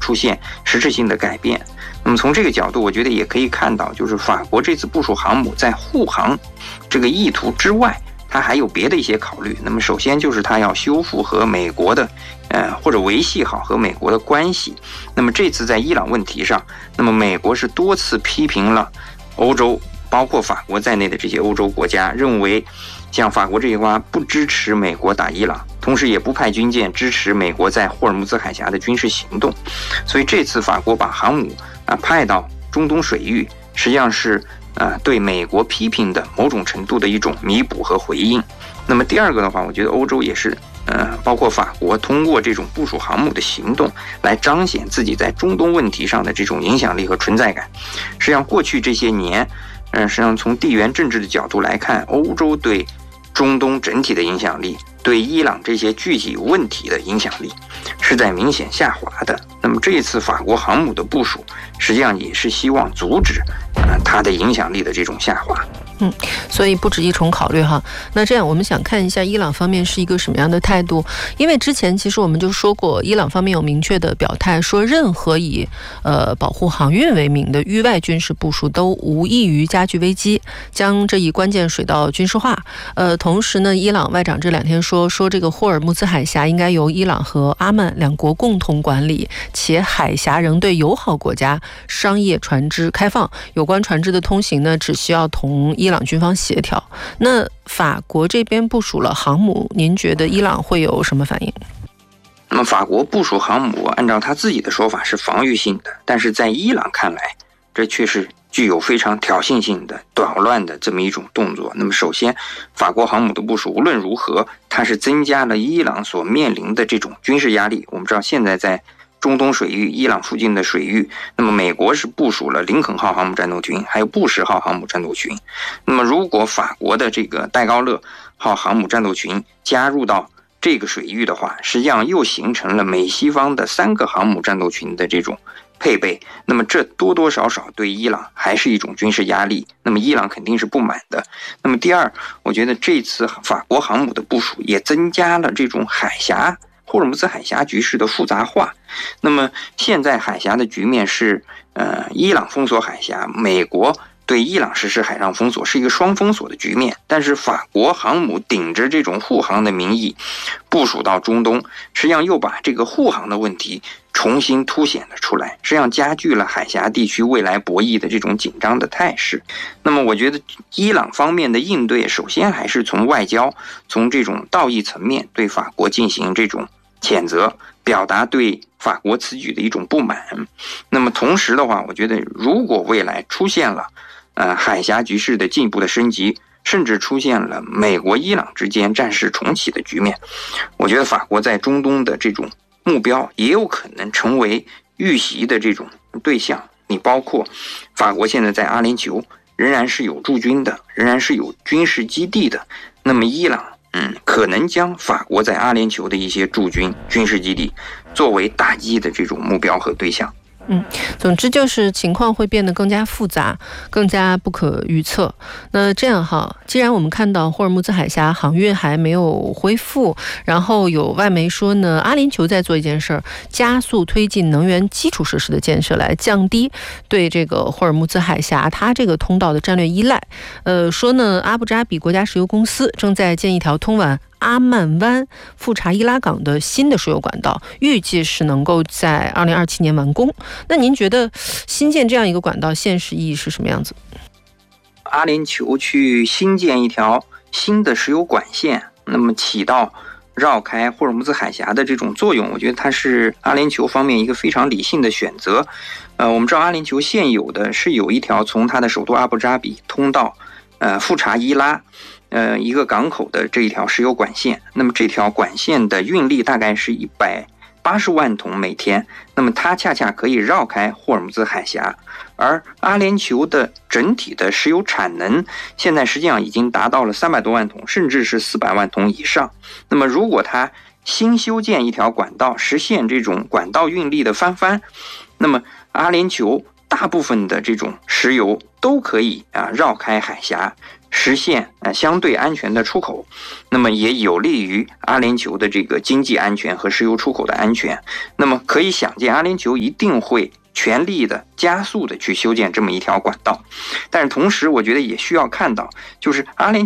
出现实质性的改变。那么从这个角度，我觉得也可以看到，就是法国这次部署航母在护航这个意图之外，它还有别的一些考虑。那么首先就是它要修复和美国的或者维系好和美国的关系。那么这次在伊朗问题上，那么美国是多次批评了欧洲，包括法国在内的这些欧洲国家，认为像法国这一方不支持美国打伊朗，同时也不派军舰支持美国在霍尔木兹海峡的军事行动。所以这次法国把航母派到中东水域，实际上是对美国批评的某种程度的一种弥补和回应。那么第二个的话，我觉得欧洲也是包括法国通过这种部署航母的行动来彰显自己在中东问题上的这种影响力和存在感。实际上过去这些年实际上从地缘政治的角度来看，欧洲对中东整体的影响力，对伊朗这些具体问题的影响力是在明显下滑的。那么这一次法国航母的部署，实际上也是希望阻止它的影响力的这种下滑。 所以不止一重考虑哈。那这样我们想看一下伊朗方面是一个什么样的态度，因为之前其实我们就说过，伊朗方面有明确的表态，说任何以保护航运为名的域外军事部署都无异于加剧危机，将这一关键水道军事化。同时呢，伊朗外长这两天说这个霍尔木兹海峡应该由伊朗和阿曼两国共同管理，且海峡仍对友好国家商业船只开放，有关船只的通行呢，只需要同伊朗军方协调。那法国这边部署了航母，您觉得伊朗会有什么反应？ 那么法国部署航母，按照他自己的说法是防御性的，但是在伊朗看来，这却是具有非常挑衅性的捣乱的这么一种动作。那么首先，法国航母的部署无论如何，它是增加了伊朗所面临的这种军事压力。我们知道现在在中东水域，伊朗附近的水域，那么美国是部署了林肯号航母战斗群，还有布什号航母战斗群。那么如果法国的这个戴高乐号航母战斗群加入到这个水域的话，实际上又形成了美西方的3个航母战斗群的这种配备。那么这多多少少对伊朗还是一种军事压力，那么伊朗肯定是不满的。那么第二，我觉得这次法国航母的部署也增加了这种霍尔木兹海峡局势的复杂化。那么现在海峡的局面是伊朗封锁海峡，美国对伊朗实施海上封锁，是一个双封锁的局面。但是法国航母顶着这种护航的名义部署到中东，实际上又把这个护航的问题重新凸显了出来，实际上加剧了海峡地区未来博弈的这种紧张的态势。那么我觉得伊朗方面的应对，首先还是从外交，从这种道义层面对法国进行这种谴责，表达对法国此举的一种不满。那么同时的话，我觉得如果未来出现了海峡局势的进一步的升级，甚至出现了美国伊朗之间战事重启的局面，我觉得法国在中东的这种目标也有可能成为遇袭的这种对象。你包括法国现在在阿联酋仍然是有驻军的，仍然是有军事基地的，那么伊朗可能将法国在阿联酋的一些驻军军事基地作为打击的这种目标和对象。 总之就是情况会变得更加复杂，更加不可预测。那这样哈，既然我们看到霍尔木兹海峡航运还没有恢复，然后有外媒说呢，阿联酋在做一件事儿，加速推进能源基础设施的建设，来降低对这个霍尔木兹海峡它这个通道的战略依赖。说呢，阿布扎比国家石油公司正在建一条通往阿曼湾富查伊拉港的新的输油管道，预计是能够在2027年完工。那您觉得新建这样一个管道现实意义是什么样子？ 阿联酋去新建一条新的石油管线，那么起到绕开霍尔木兹海峡的这种作用，我觉得它是阿联酋方面一个非常理性的选择。我们知道阿联酋现有的是有一条从它的首都阿布扎比通到富查伊拉一个港口的这一条石油管线。那么这条管线的运力大概是180万桶每天，那么它恰恰可以绕开霍尔木兹海峡。而阿联酋的整体的石油产能现在实际上已经达到了300多万桶，甚至是400万桶以上。那么如果它新修建一条管道，实现这种管道运力的翻番，那么阿联酋大部分的这种石油都可以绕开海峡， 实现相对安全的出口，那么也有利于阿联酋的这个经济安全和石油出口的安全。那么可以想见，阿联酋一定会全力的加速的去修建这么一条管道。但是同时我觉得也需要看到，就是阿联